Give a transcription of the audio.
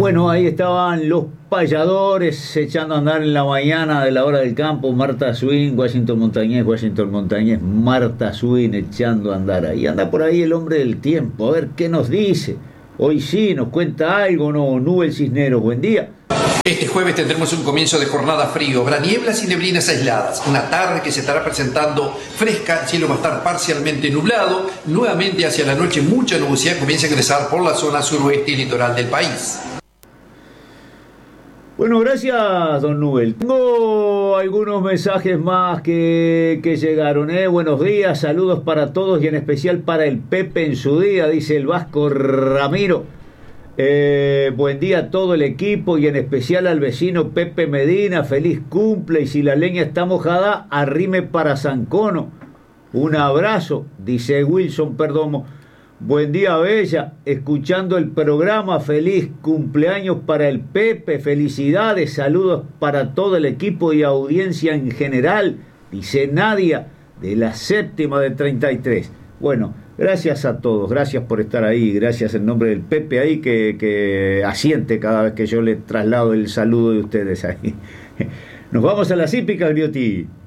Bueno, ahí estaban los payadores echando a andar en la mañana de la hora del campo. Marta Swing, Washington Montañés, Marta Swing echando a andar. Ahí anda por ahí el hombre del tiempo, a ver qué nos dice. Hoy sí, nos cuenta algo, ¿no? Nubel Cisneros, buen día. Este jueves tendremos un comienzo de jornada frío, habrá nieblas y neblinas aisladas, una tarde que se estará presentando fresca, el cielo va a estar parcialmente nublado, nuevamente hacia la noche mucha nubosidad comienza a ingresar por la zona suroeste y litoral del país. Bueno, gracias, don Nubel. Tengo algunos mensajes más que llegaron, ¿eh? Buenos días, saludos para todos y en especial para el Pepe en su día, dice el Vasco Ramiro. Buen día a todo el equipo y en especial al vecino Pepe Medina, feliz cumple y si la leña está mojada, arrime para Sancono. Un abrazo, dice Wilson Perdomo. Buen día, Bella, escuchando el programa, feliz cumpleaños para el Pepe, felicidades, saludos para todo el equipo y audiencia en general, dice Nadia, de la séptima de 33. Bueno, gracias a todos, gracias por estar ahí, gracias en nombre del Pepe ahí que asiente cada vez que yo le traslado el saludo de ustedes ahí. Nos vamos a las hípicas, Bioti.